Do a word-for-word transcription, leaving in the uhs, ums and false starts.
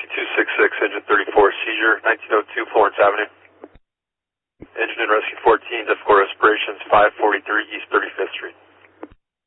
two six six, engine thirty-four, seizure, nineteen oh two Florence Avenue. Engine and rescue fourteen, difficult respirations, five forty-three East thirty-fifth Street.